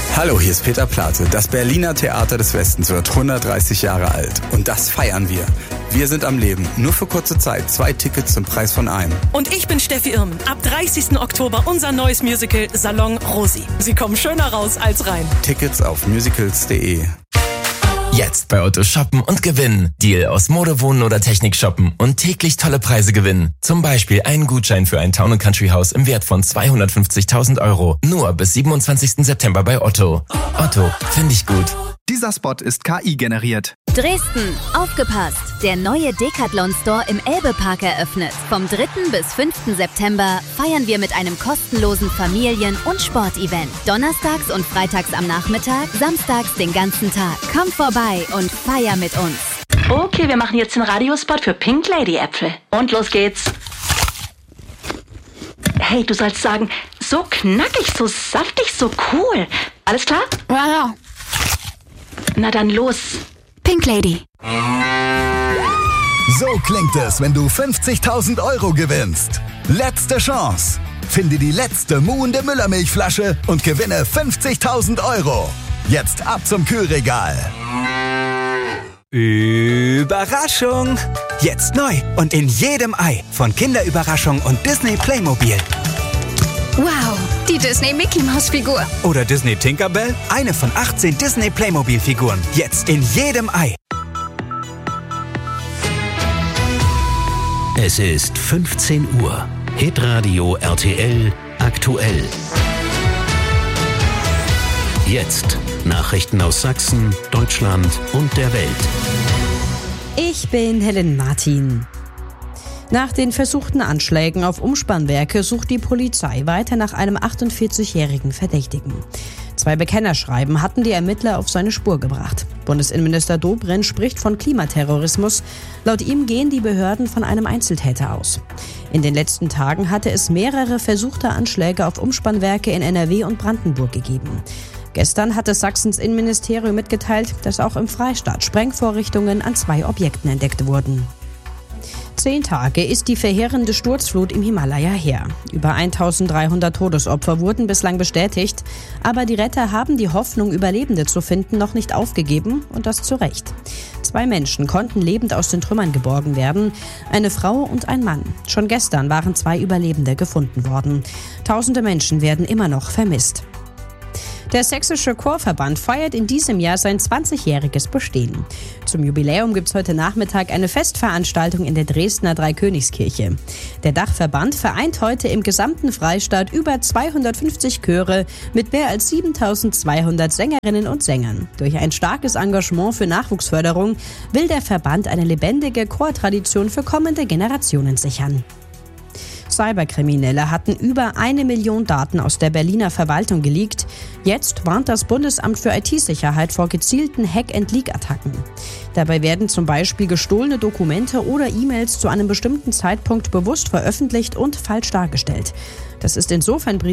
Hallo, hier ist Peter Plate. Das Berliner Theater des Westens wird 130 Jahre alt. Und das feiern wir. Wir sind am Leben. Nur für kurze Zeit. 2 Tickets zum Preis von einem. Und ich bin Steffi Irmen. Ab 30. Oktober unser neues Musical Salon Rosi. Sie kommen schöner raus als rein. Tickets auf musicals.de. Jetzt bei Otto shoppen und gewinnen. Deal aus Mode, Wohnen oder Technik shoppen und täglich tolle Preise gewinnen. Zum Beispiel einen Gutschein für ein Town & Country Haus im Wert von 250.000 Euro. Nur bis 27. September bei Otto. Otto, finde ich gut. Dieser Spot ist KI generiert. Dresden, aufgepasst! Der neue Decathlon-Store im Elbe-Park eröffnet. Vom 3. bis 5. September feiern wir mit einem kostenlosen Familien- und Sportevent. Donnerstags und freitags am Nachmittag, samstags den ganzen Tag. Komm vorbei und feier mit uns. Okay, wir machen jetzt den Radiospot für Pink Lady Äpfel. Und los geht's. Hey, du sollst sagen, so knackig, so saftig, so cool. Alles klar? Ja. Na dann los. Pink Lady. So klingt es, wenn du 50.000 Euro gewinnst. Letzte Chance. Finde die letzte muhende Müllermilchflasche und gewinne 50.000 Euro. Jetzt ab zum Kühlregal. Überraschung! Jetzt neu und in jedem Ei von Kinderüberraschung und Disney Playmobil. Wow, die Disney Mickey Maus Figur. Oder Disney Tinkerbell, eine von 18 Disney Playmobil Figuren. Jetzt in jedem Ei. Es ist 15 Uhr. Hitradio RTL aktuell. Jetzt Nachrichten aus Sachsen, Deutschland und der Welt. Ich bin Helen Martin. Nach den versuchten Anschlägen auf Umspannwerke sucht die Polizei weiter nach einem 48-jährigen Verdächtigen. 2 Bekennerschreiben hatten die Ermittler auf seine Spur gebracht. Bundesinnenminister Dobrindt spricht von Klimaterrorismus. Laut ihm gehen die Behörden von einem Einzeltäter aus. In den letzten Tagen hatte es mehrere versuchte Anschläge auf Umspannwerke in NRW und Brandenburg gegeben. Gestern hatte Sachsens Innenministerium mitgeteilt, dass auch im Freistaat Sprengvorrichtungen an 2 Objekten entdeckt wurden. 10 Tage ist die verheerende Sturzflut im Himalaya her. Über 1300 Todesopfer wurden bislang bestätigt, aber die Retter haben die Hoffnung, Überlebende zu finden, noch nicht aufgegeben, und das zu Recht. 2 Menschen konnten lebend aus den Trümmern geborgen werden, eine Frau und ein Mann. Schon gestern waren 2 Überlebende gefunden worden. Tausende Menschen werden immer noch vermisst. Der Sächsische Chorverband feiert in diesem Jahr sein 20-jähriges Bestehen. Zum Jubiläum gibt es heute Nachmittag eine Festveranstaltung in der Dresdner Dreikönigskirche. Der Dachverband vereint heute im gesamten Freistaat über 250 Chöre mit mehr als 7.200 Sängerinnen und Sängern. Durch ein starkes Engagement für Nachwuchsförderung will der Verband eine lebendige Chortradition für kommende Generationen sichern. Cyberkriminelle hatten über 1 Million Daten aus der Berliner Verwaltung geleakt. Jetzt warnt das Bundesamt für IT-Sicherheit vor gezielten Hack-and-Leak-Attacken. Dabei werden zum Beispiel gestohlene Dokumente oder E-Mails zu einem bestimmten Zeitpunkt bewusst veröffentlicht und falsch dargestellt. Das ist insofern